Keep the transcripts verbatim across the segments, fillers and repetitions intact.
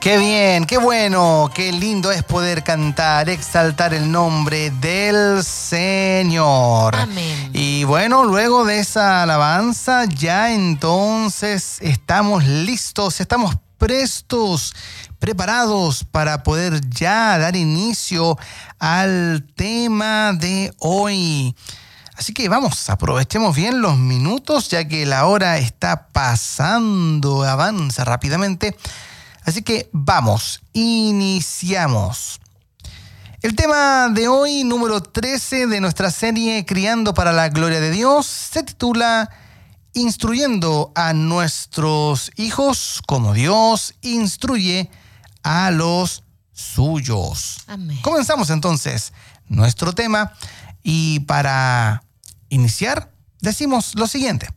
Qué bien, qué bueno, qué lindo es poder cantar, exaltar el nombre del Señor. Amén. Y bueno, luego de esa alabanza, ya entonces estamos listos, estamos prestos, preparados para poder ya dar inicio al tema de hoy. Así que vamos, aprovechemos bien los minutos, ya que la hora está pasando, avanza rápidamente. Así que vamos, iniciamos. El tema de hoy, número trece de nuestra serie Criando para la Gloria de Dios, se titula Instruyendo a nuestros hijos como Dios instruye a los suyos. Amén. Comenzamos entonces nuestro tema y para iniciar decimos lo siguiente.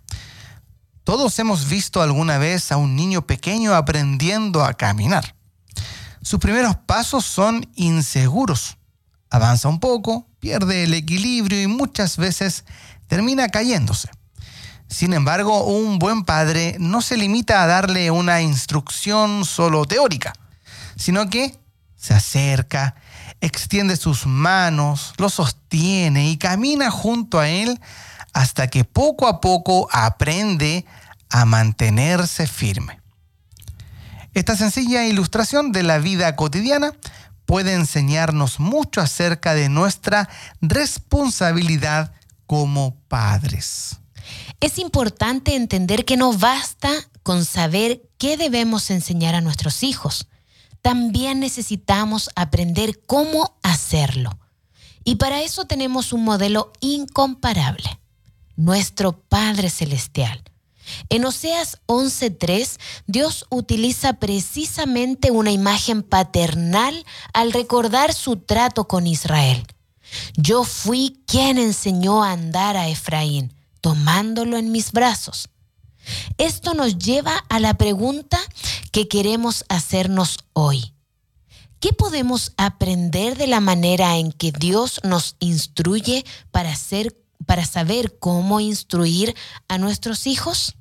Todos hemos visto alguna vez a un niño pequeño aprendiendo a caminar. Sus primeros pasos son inseguros. Avanza un poco, pierde el equilibrio y muchas veces termina cayéndose. Sin embargo, un buen padre no se limita a darle una instrucción solo teórica, sino que se acerca, extiende sus manos, lo sostiene y camina junto a él hasta que poco a poco aprende a mantenerse firme. Esta sencilla ilustración de la vida cotidiana puede enseñarnos mucho acerca de nuestra responsabilidad como padres. Es importante entender que no basta con saber qué debemos enseñar a nuestros hijos. También necesitamos aprender cómo hacerlo. Y para eso tenemos un modelo incomparable, nuestro Padre Celestial. En Oseas once tres, Dios utiliza precisamente una imagen paternal al recordar su trato con Israel. Yo fui quien enseñó a andar a Efraín, tomándolo en mis brazos. Esto nos lleva a la pregunta que queremos hacernos hoy. ¿Qué podemos aprender de la manera en que Dios nos instruye para, hacer, para saber cómo instruir a nuestros hijos?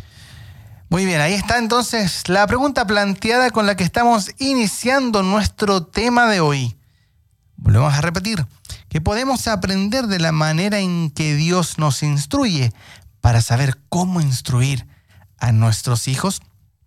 Muy bien, ahí está entonces la pregunta planteada con la que estamos iniciando nuestro tema de hoy. Volvemos a repetir, ¿qué podemos aprender de la manera en que Dios nos instruye para saber cómo instruir a nuestros hijos?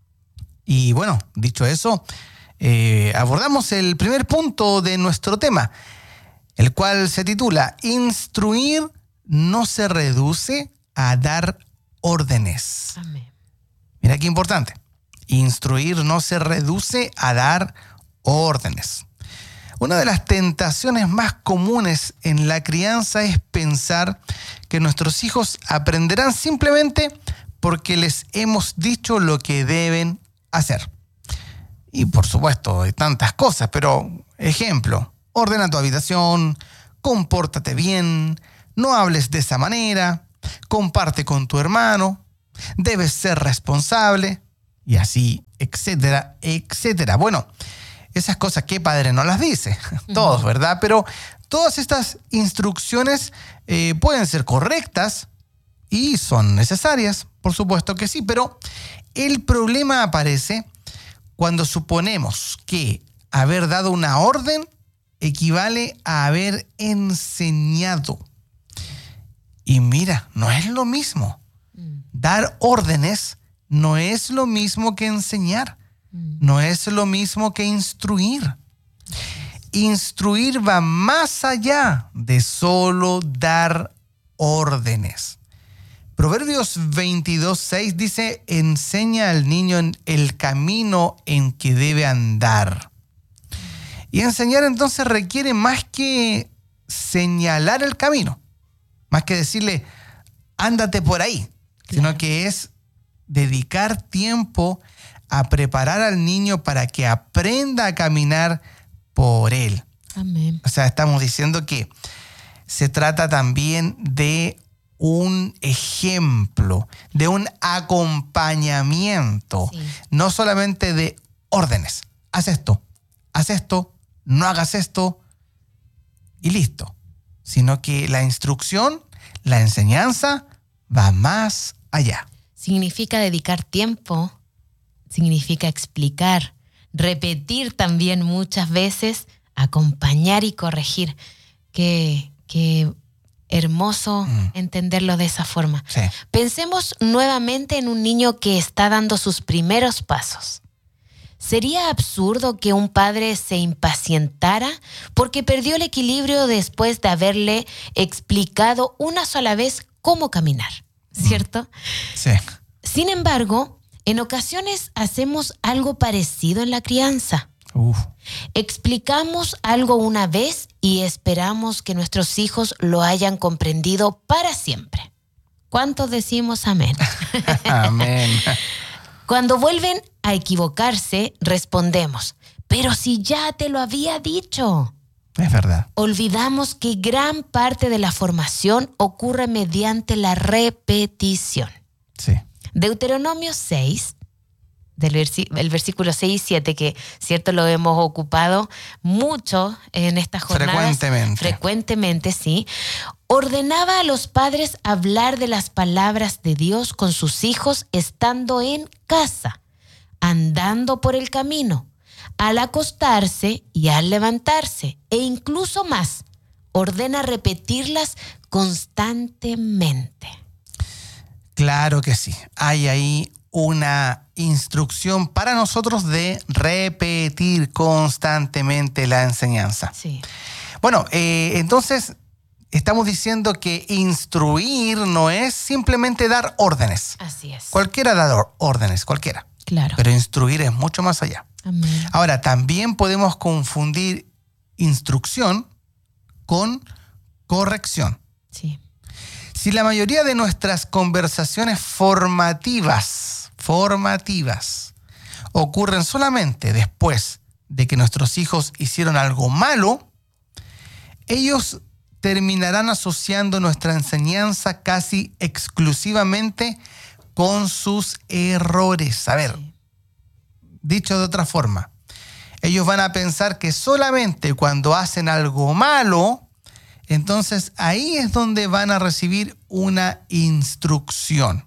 Y bueno, dicho eso, eh, abordamos el primer punto de nuestro tema, el cual se titula Instruir no se reduce a dar órdenes. Amén. Mira qué importante. Instruir no se reduce a dar órdenes. Una de las tentaciones más comunes en la crianza es pensar que nuestros hijos aprenderán simplemente porque les hemos dicho lo que deben hacer. Y por supuesto, hay tantas cosas, pero ejemplo, ordena tu habitación, compórtate bien, no hables de esa manera, comparte con tu hermano, debes ser responsable, y así, etcétera, etcétera. Bueno, esas cosas, ¿qué padre no las dice? Todos, ¿verdad? Pero todas estas instrucciones eh, pueden ser correctas y son necesarias, por supuesto que sí, pero el problema aparece cuando suponemos que haber dado una orden equivale a haber enseñado. Y mira, no es lo mismo. Dar órdenes no es lo mismo que enseñar. No es lo mismo que instruir. Instruir va más allá de solo dar órdenes. Proverbios veintidós seis dice, enseña al niño el camino en que debe andar. Y enseñar entonces requiere más que señalar el camino, más que decirle, ándate por ahí, claro, sino que es dedicar tiempo a preparar al niño para que aprenda a caminar por él. Amén. O sea, estamos diciendo que se trata también de un ejemplo, de un acompañamiento, sí, no solamente de órdenes. Haz esto, haz esto, no hagas esto y listo. Sino que la instrucción, la enseñanza va más allá. Significa dedicar tiempo, significa explicar, repetir también muchas veces, acompañar y corregir. Qué, qué hermoso mm. entenderlo de esa forma. Sí. Pensemos nuevamente en un niño que está dando sus primeros pasos. ¿Sería absurdo que un padre se impacientara porque perdió el equilibrio después de haberle explicado una sola vez cómo caminar? ¿Cierto? Sí. Sin embargo, en ocasiones hacemos algo parecido en la crianza. Uf. Explicamos algo una vez y esperamos que nuestros hijos lo hayan comprendido para siempre. ¿Cuántos decimos amén? Amén. Cuando vuelven a equivocarse, respondemos, pero si ya te lo había dicho. Es verdad. Olvidamos que gran parte de la formación ocurre mediante la repetición. Sí. Deuteronomio seis, del versi- el versículo seis y siete, que cierto lo hemos ocupado mucho en estas jornadas. Frecuentemente. Frecuentemente, sí. Ordenaba a los padres hablar de las palabras de Dios con sus hijos estando en casa, andando por el camino, al acostarse y al levantarse, e incluso más, ordena repetirlas constantemente. Claro que sí. Hay ahí una instrucción para nosotros de repetir constantemente la enseñanza. Sí. Bueno, eh, entonces estamos diciendo que instruir no es simplemente dar órdenes. Así es. Cualquiera da or- órdenes, cualquiera. Claro. Pero instruir es mucho más allá. Amén. Ahora, también podemos confundir instrucción con corrección. Sí. Si la mayoría de nuestras conversaciones formativas, formativas, ocurren solamente después de que nuestros hijos hicieron algo malo, ellos terminarán asociando nuestra enseñanza casi exclusivamente con sus errores. A ver, Sí. dicho de otra forma, ellos van a pensar que solamente cuando hacen algo malo, entonces ahí es donde van a recibir una instrucción.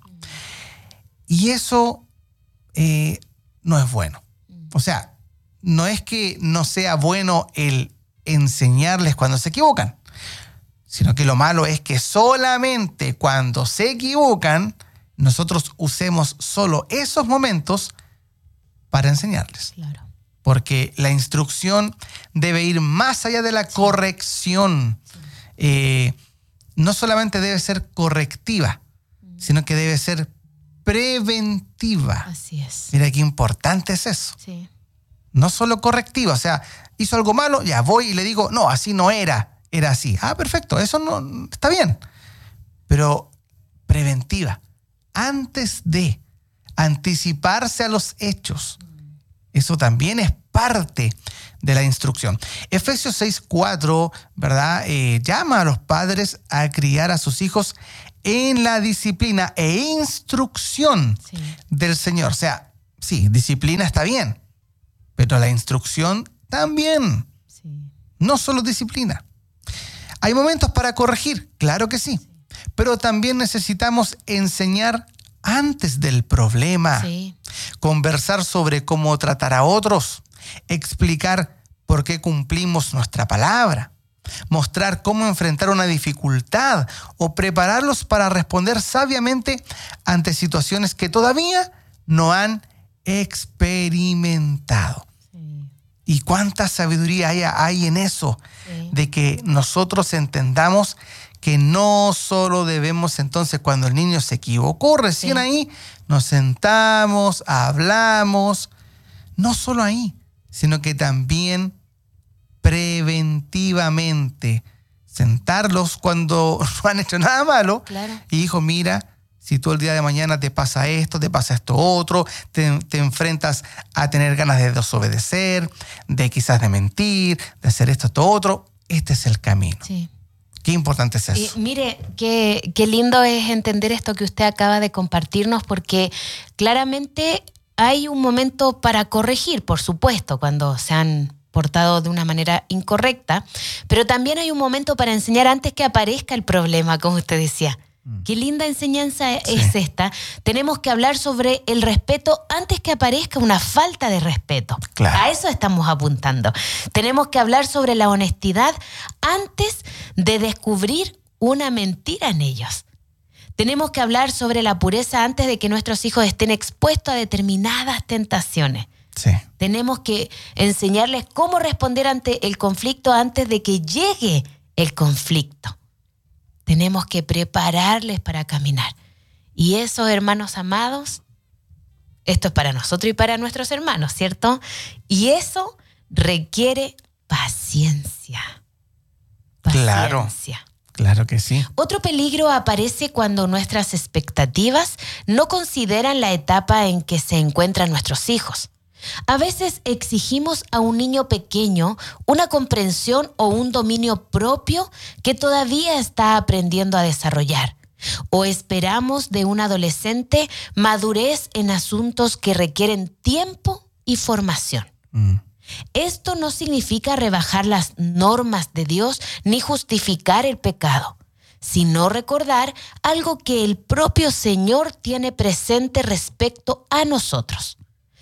Y eso eh, no es bueno. O sea, no es que no sea bueno el enseñarles cuando se equivocan, sino que lo malo es que solamente cuando se equivocan, nosotros usemos solo esos momentos para enseñarles. Claro. Porque la instrucción debe ir más allá de la sí. corrección. Sí. Eh, no solamente debe ser correctiva, mm. sino que debe ser preventiva. Así es. Mira qué importante es eso. Sí. No solo correctiva, o sea, hizo algo malo, ya voy y le digo, no, así no era, era así. Ah, perfecto, eso no está bien. Pero preventiva, antes de anticiparse a los hechos. Eso también es parte de la instrucción. Efesios seis cuatro, ¿verdad? Eh, llama a los padres a criar a sus hijos en la disciplina e instrucción sí. del Señor. O sea, sí, disciplina está bien, pero la instrucción también. Sí. No solo disciplina. ¿Hay momentos para corregir? Claro que sí. sí. Pero también necesitamos enseñar antes del problema, sí. conversar sobre cómo tratar a otros, explicar por qué cumplimos nuestra palabra, mostrar cómo enfrentar una dificultad o prepararlos para responder sabiamente ante situaciones que todavía no han experimentado. Sí. ¿Y cuánta sabiduría hay, hay en eso? Sí. De que nosotros entendamos que no solo debemos entonces cuando el niño se equivocó, recién sí. ahí nos sentamos, hablamos, no solo ahí, sino que también preventivamente sentarlos cuando no han hecho nada malo. Claro. Y dijo, mira, si tú el día de mañana te pasa esto, te pasa esto otro, te, te enfrentas a tener ganas de desobedecer, de quizás de mentir, de hacer esto, esto, otro, este es el camino. Sí. Qué importante es eso. Y mire, qué, qué lindo es entender esto que usted acaba de compartirnos, porque claramente hay un momento para corregir, por supuesto, cuando se han portado de una manera incorrecta, pero también hay un momento para enseñar antes que aparezca el problema, como usted decía. Qué linda enseñanza sí. es esta. Tenemos que hablar sobre el respeto antes que aparezca una falta de respeto. Claro. A eso estamos apuntando. Tenemos que hablar sobre la honestidad antes de descubrir una mentira en ellos. Tenemos que hablar sobre la pureza antes de que nuestros hijos estén expuestos a determinadas tentaciones. Sí. Tenemos que enseñarles cómo responder ante el conflicto antes de que llegue el conflicto. Tenemos que prepararles para caminar. Y eso, hermanos amados, esto es para nosotros y para nuestros hermanos, ¿cierto? Y eso requiere paciencia. Paciencia. Claro, claro que sí. Otro peligro aparece cuando nuestras expectativas no consideran la etapa en que se encuentran nuestros hijos. A veces exigimos a un niño pequeño una comprensión o un dominio propio que todavía está aprendiendo a desarrollar. O esperamos de un adolescente madurez en asuntos que requieren tiempo y formación. Mm. Esto no significa rebajar las normas de Dios ni justificar el pecado, sino recordar algo que el propio Señor tiene presente respecto a nosotros.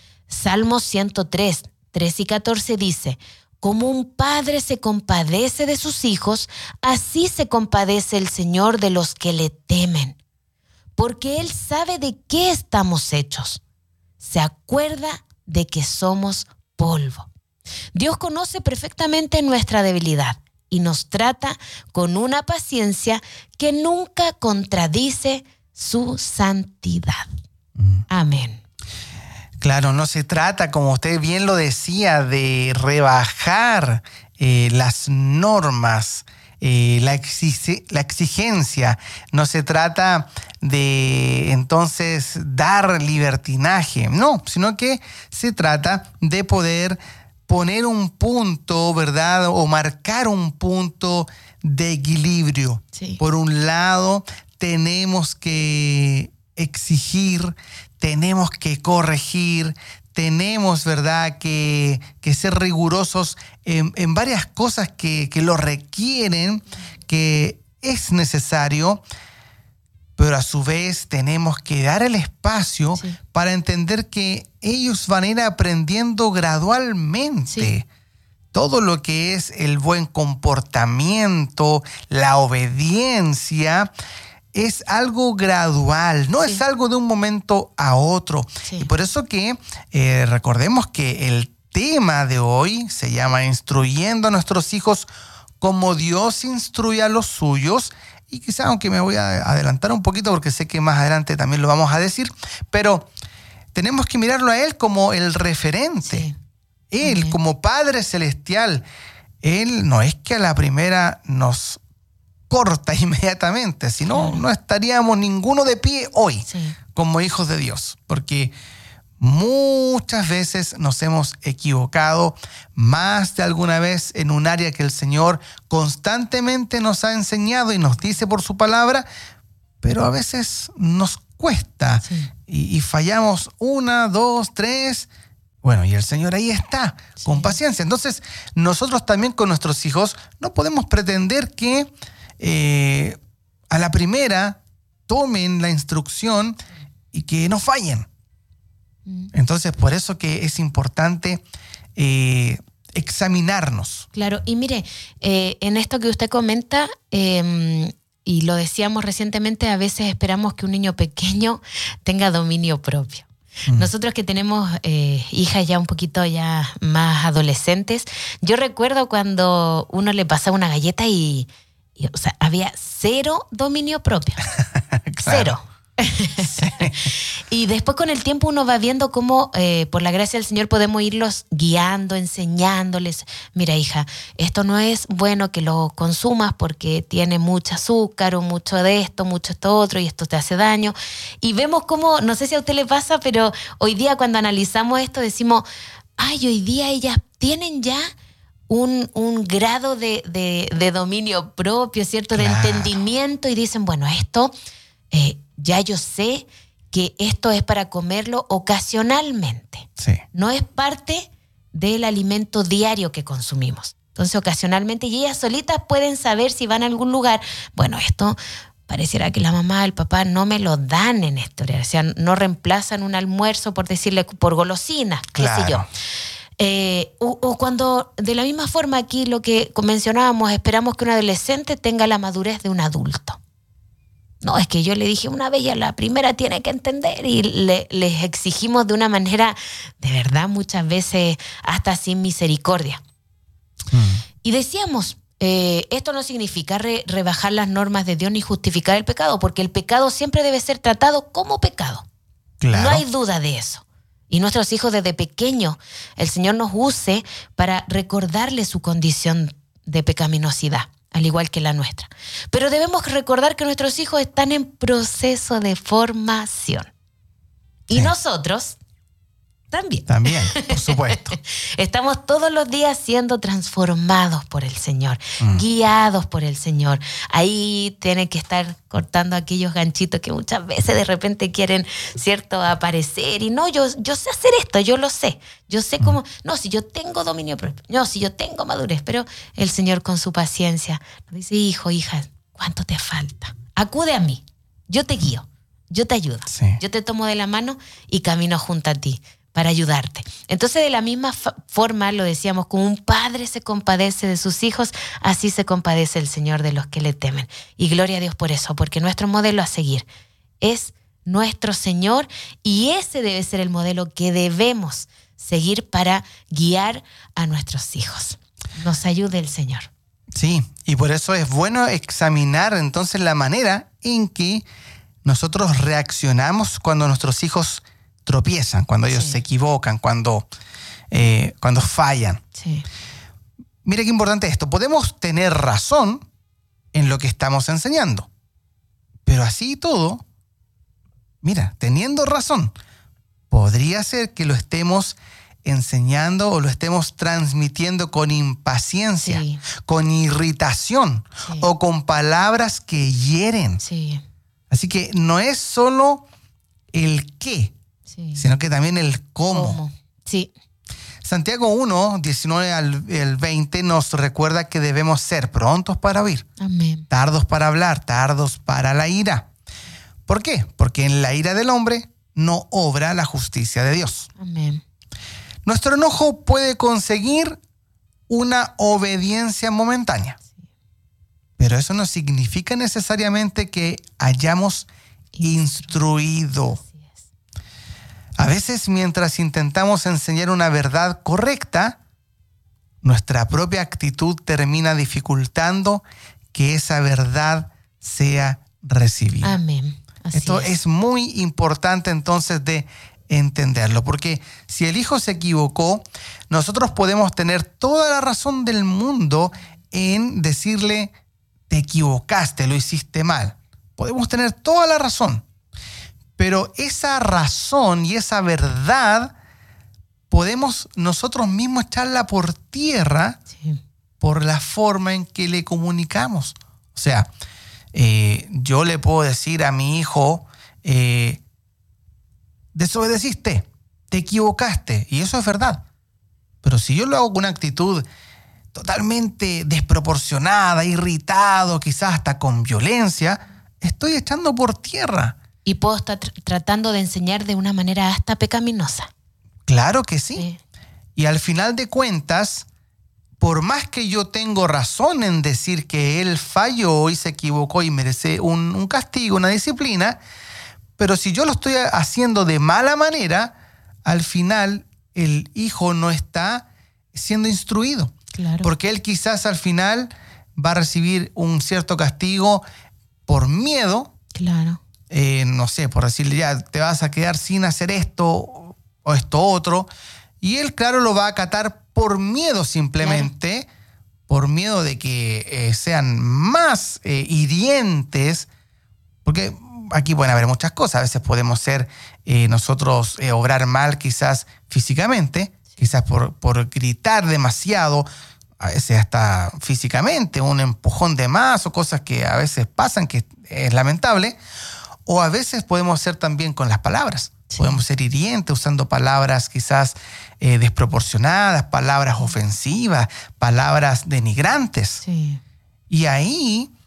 Salmos ciento tres, tres y catorce dice: como un padre se compadece de sus hijos, así se compadece el Señor de los que le temen, porque Él sabe de qué estamos hechos. Se acuerda de que somos polvo. Dios conoce perfectamente nuestra debilidad y nos trata con una paciencia que nunca contradice su santidad. Mm. Amén. Claro, no se trata, como usted bien lo decía, de rebajar eh, las normas, eh, la, exige, la exigencia. No se trata de entonces dar libertinaje, no, sino que se trata de poder poner un punto, ¿verdad? O marcar un punto de equilibrio. Sí. Por un lado, tenemos que exigir, tenemos que corregir, tenemos, ¿verdad?, que, que ser rigurosos en, en varias cosas que, que lo requieren, que es necesario, pero a su vez tenemos que dar el espacio sí. para entender que ellos van a ir aprendiendo gradualmente. Sí. Todo lo que es el buen comportamiento, la obediencia, es algo gradual, no sí. es algo de un momento a otro. Sí. Y por eso que eh, recordemos que el tema de hoy se llama Instruyendo a nuestros hijos como Dios instruye a los suyos. Y quizá, aunque me voy a adelantar un poquito porque sé que más adelante también lo vamos a decir, pero tenemos que mirarlo a Él como el referente. Sí. Él, okay. como Padre Celestial, Él no es que a la primera nos corta inmediatamente, si no, no estaríamos ninguno de pie hoy sí. como hijos de Dios, porque muchas veces nos hemos equivocado, más de alguna vez en un área que el Señor constantemente nos ha enseñado y nos dice por su palabra, pero a veces nos cuesta sí. y, y fallamos una, dos, tres. Bueno, y el Señor ahí está, sí. con paciencia. Entonces, nosotros también con nuestros hijos no podemos pretender que Eh, a la primera tomen la instrucción y que no fallen. Entonces, por eso que es importante eh, examinarnos. Claro, y mire, eh, en esto que usted comenta, eh, y lo decíamos recientemente, a veces esperamos que un niño pequeño tenga dominio propio. Mm. Nosotros que tenemos eh, hijas ya un poquito ya más adolescentes, yo recuerdo cuando uno le pasaba una galleta y o sea, había cero dominio propio. Cero. Sí. Y después con el tiempo uno va viendo cómo, eh, por la gracia del Señor, podemos irlos guiando, enseñándoles. Mira, hija, esto no es bueno que lo consumas porque tiene mucho azúcar o mucho de esto, mucho de esto otro y esto te hace daño. Y vemos cómo, no sé si a usted le pasa, pero hoy día cuando analizamos esto decimos, ay, hoy día ellas tienen ya Un, un grado de, de, de dominio propio, ¿cierto? Claro. De entendimiento y dicen, bueno, esto eh, ya yo sé que esto es para comerlo ocasionalmente. Sí. No es parte del alimento diario que consumimos. Entonces, ocasionalmente, y ellas solitas pueden saber si van a algún lugar, bueno, esto pareciera que la mamá, el papá no me lo dan en este horario. O sea, no reemplazan un almuerzo por decirle por golosinas, qué Claro. sé yo. Eh, o, o cuando, de la misma forma aquí lo que mencionábamos, esperamos que un adolescente tenga la madurez de un adulto. No, es que yo le dije una vez y a la primera tiene que entender y le, les exigimos de una manera, de verdad, muchas veces hasta sin misericordia. Mm. Y decíamos, eh, esto no significa re, rebajar las normas de Dios ni justificar el pecado, porque el pecado siempre debe ser tratado como pecado. Claro. No hay duda de eso. Y nuestros hijos desde pequeños, el Señor nos use para recordarles su condición de pecaminosidad, al igual que la nuestra. Pero debemos recordar que nuestros hijos están en proceso de formación. Y Sí. nosotros también. También, por supuesto. Estamos todos los días siendo transformados por el Señor, Mm. guiados por el Señor. Ahí tienen que estar cortando aquellos ganchitos que muchas veces de repente quieren, ¿cierto?, aparecer. Y no, yo, yo sé hacer esto, yo lo sé. Yo sé cómo, no, si yo tengo dominio propio, no, si yo tengo madurez. Pero el Señor con su paciencia nos dice, hijo, hija, ¿cuánto te falta? Acude a mí, yo te guío, yo te ayudo. Sí. Yo te tomo de la mano y camino junto a ti para ayudarte. Entonces, de la misma fa- forma, lo decíamos, como un padre se compadece de sus hijos, así se compadece el Señor de los que le temen. Y gloria a Dios por eso, porque nuestro modelo a seguir es nuestro Señor y ese debe ser el modelo que debemos seguir para guiar a nuestros hijos. Nos ayude el Señor. Sí, y por eso es bueno examinar entonces la manera en que nosotros reaccionamos cuando nuestros hijos tropiezan, cuando ellos Sí. se equivocan, cuando, eh, cuando fallan. Sí. Mira qué importante esto. Podemos tener razón en lo que estamos enseñando, pero así y todo, mira, teniendo razón, podría ser que lo estemos enseñando o lo estemos transmitiendo con impaciencia, Sí. con irritación Sí. o con palabras que hieren. Sí. Así que no es solo el qué, Sí. sino que también el cómo. ¿Cómo? Sí. Santiago uno, diecinueve al el veinte nos recuerda que debemos ser prontos para oír, Amén. tardos para hablar, tardos para la ira. ¿Por qué? Porque en la ira del hombre no obra la justicia de Dios. Amén. Nuestro enojo puede conseguir una obediencia momentánea, pero eso no significa necesariamente que hayamos instruido. Así es. A veces, mientras intentamos enseñar una verdad correcta, nuestra propia actitud termina dificultando que esa verdad sea recibida. Amén. Así Esto es. es muy importante entonces de entenderlo, porque si el hijo se equivocó, nosotros podemos tener toda la razón del mundo en decirle, te equivocaste, lo hiciste mal. Podemos tener toda la razón, pero esa razón y esa verdad podemos nosotros mismos echarla por tierra Sí. por la forma en que le comunicamos. O sea, eh, yo le puedo decir a mi hijo, eh, desobedeciste, te equivocaste, y eso es verdad. Pero si yo lo hago con una actitud totalmente desproporcionada, irritado, quizás hasta con violencia, estoy echando por tierra. Y puedo estar tr- tratando de enseñar de una manera hasta pecaminosa. Claro que sí. Sí. Y al final de cuentas, por más que yo tengo razón en decir que él falló y se equivocó y merece un, un castigo, una disciplina, pero si yo lo estoy haciendo de mala manera, al final el hijo no está siendo instruido. Claro. Porque él quizás al final va a recibir un cierto castigo por miedo, Claro. eh, no sé, por decirle ya, te vas a quedar sin hacer esto o esto otro. Y él, claro, lo va a acatar por miedo simplemente, por miedo de que eh, sean más eh, hirientes, porque aquí pueden haber muchas cosas. A veces podemos ser eh, nosotros eh, obrar mal quizás físicamente, quizás por, por gritar demasiado, a veces hasta físicamente, un empujón de más o cosas que a veces pasan, que es lamentable. O a veces podemos ser también con las palabras. Sí. Podemos ser hirientes usando palabras quizás eh, desproporcionadas, palabras ofensivas, palabras denigrantes. Sí. Y ahí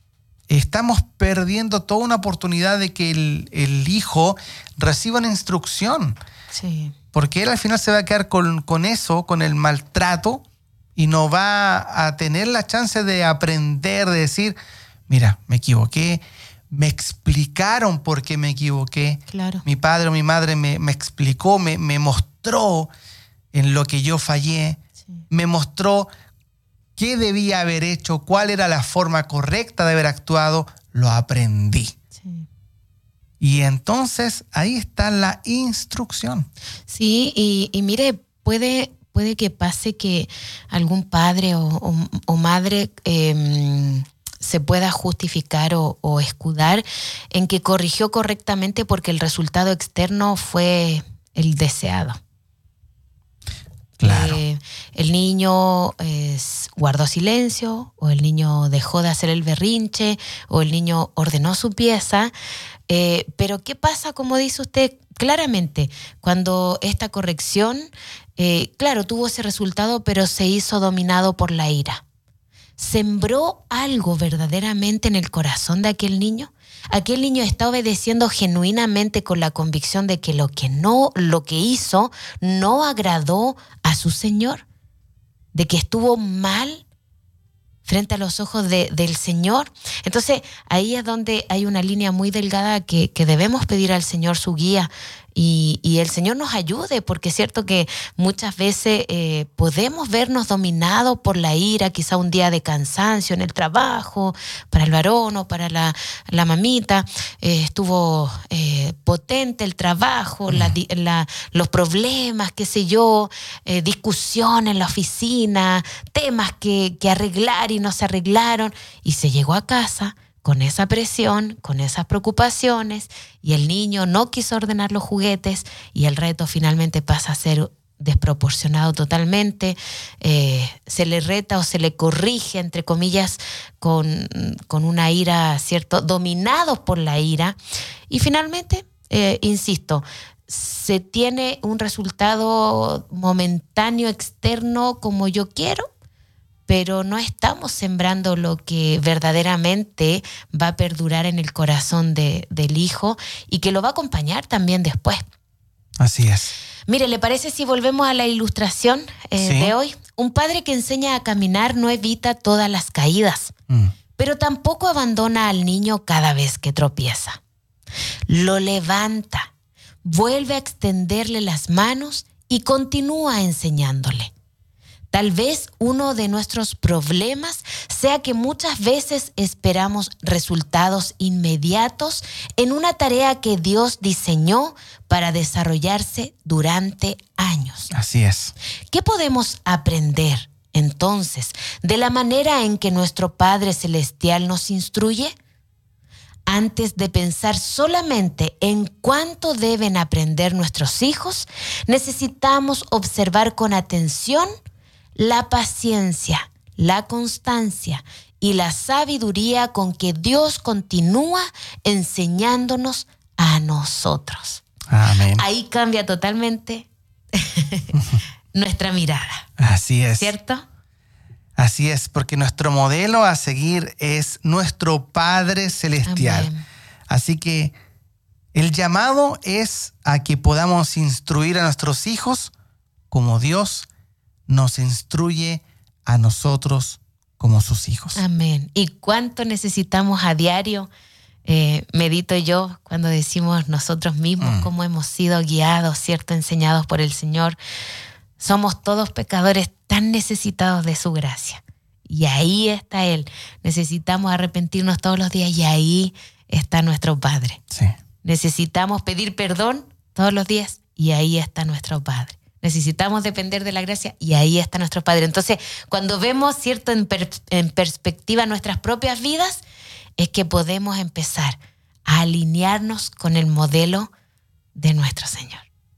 estamos perdiendo toda una oportunidad de que el, el hijo reciba una instrucción. Sí. Porque él al final se va a quedar con, con eso, con el maltrato, y no va a tener la chance de aprender, de decir, mira, me equivoqué, me explicaron por qué me equivoqué. Claro. Mi padre o mi madre me, me explicó, me, me mostró en lo que yo fallé, sí. me mostró qué debía haber hecho, cuál era la forma correcta de haber actuado, lo aprendí. Sí. Y entonces ahí está la instrucción. Sí, y, y mire, puede, puede que pase que algún padre o, o, o madre eh, se pueda justificar o, o escudar en que corrigió correctamente porque el resultado externo fue el deseado. Claro. Eh, el niño eh, guardó silencio, o el niño dejó de hacer el berrinche, o el niño ordenó su pieza. Eh, pero ¿qué pasa, como dice usted claramente, cuando esta corrección, eh, claro, tuvo ese resultado, pero se hizo dominado por la ira? ¿Sembró algo verdaderamente en el corazón de aquel niño? Aquel niño está obedeciendo genuinamente con la convicción de que lo que no, lo que hizo no agradó a su Señor, de que estuvo mal frente a los ojos de, del Señor. Entonces ahí es donde hay una línea muy delgada que, que debemos pedir al Señor su guía y, y el Señor nos ayude, porque es cierto que muchas veces eh, podemos vernos dominados por la ira, quizá un día de cansancio en el trabajo, para el varón o para la, la mamita, eh, estuvo eh, potente el trabajo, mm. la, la, los problemas, qué sé yo, eh, discusión en la oficina, temas que, que arreglar y no se arreglaron, y se llegó a casa con esa presión, con esas preocupaciones, y el niño no quiso ordenar los juguetes y el reto finalmente pasa a ser desproporcionado totalmente. Eh, se le reta o se le corrige, entre comillas, con, con una ira, ¿cierto?, dominados por la ira, y finalmente, eh, insisto, se tiene un resultado momentáneo externo como yo quiero, pero no estamos sembrando lo que verdaderamente va a perdurar en el corazón de, del hijo y que lo va a acompañar también después. Así es. Mire, ¿le parece si volvemos a la ilustración eh, sí. de hoy? Un padre que enseña a caminar no evita todas las caídas, mm. pero tampoco abandona al niño cada vez que tropieza. Lo levanta, vuelve a extenderle las manos y continúa enseñándole. Tal vez uno de nuestros problemas sea que muchas veces esperamos resultados inmediatos en una tarea que Dios diseñó para desarrollarse durante años. Así es. ¿Qué podemos aprender entonces de la manera en que nuestro Padre Celestial nos instruye? Antes de pensar solamente en cuánto deben aprender nuestros hijos, necesitamos observar con atención la paciencia, la constancia y la sabiduría con que Dios continúa enseñándonos a nosotros. Amén. Ahí cambia totalmente nuestra mirada. Así es. ¿Cierto? Así es, porque nuestro modelo a seguir es nuestro Padre Celestial. Amén. Así que el llamado es a que podamos instruir a nuestros hijos como Dios nos instruye a nosotros como sus hijos. Amén. ¿Y cuánto necesitamos a diario? Eh, medito yo cuando decimos nosotros mismos mm. cómo hemos sido guiados, ¿cierto?, enseñados por el Señor. Somos todos pecadores tan necesitados de su gracia. Y ahí está Él. Necesitamos arrepentirnos todos los días y ahí está nuestro Padre. Sí. Necesitamos pedir perdón todos los días y ahí está nuestro Padre. Necesitamos depender de la gracia y ahí está nuestro Padre. Entonces, cuando vemos, ¿cierto?, en, per- en perspectiva nuestras propias vidas, es que podemos empezar a alinearnos con el modelo de nuestro Señor.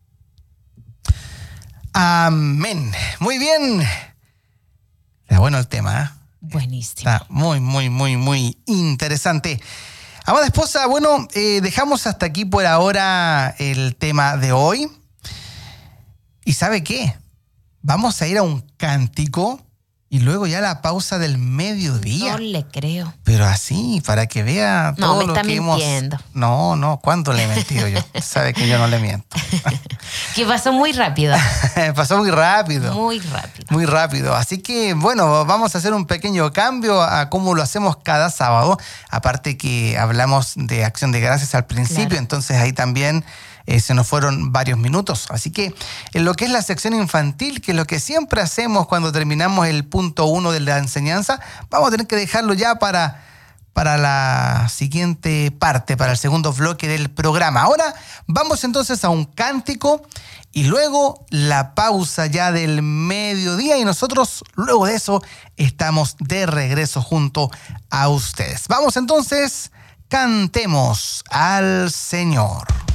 Amén. Muy bien. Está bueno el tema, ¿eh? Buenísimo. Está muy, muy, muy, muy interesante. Amada esposa, bueno, eh, dejamos hasta aquí por ahora el tema de hoy. ¿Y sabe qué? Vamos a ir a un cántico Y luego ya la pausa del mediodía. No le creo. Pero así, para que vea No, todo me lo está que mintiendo. hemos... No, no, ¿cuándo le he mentido yo? Sabe que yo no le miento. Que pasó muy rápido. Pasó muy rápido. Muy rápido. Muy rápido. Así que, bueno, vamos a hacer un pequeño cambio a cómo lo hacemos cada sábado. Aparte que hablamos de Acción de Gracias al principio, Claro. Entonces ahí también eh, se nos fueron varios minutos. Así que en lo que es la sección infantil, que es lo que siempre hacemos cuando terminamos el punto uno de la enseñanza, vamos a tener que dejarlo ya para... para la siguiente parte, para el segundo bloque del programa. Ahora vamos entonces a un cántico y luego la pausa ya del mediodía y nosotros luego de eso estamos de regreso junto a ustedes. Vamos entonces, cantemos al Señor.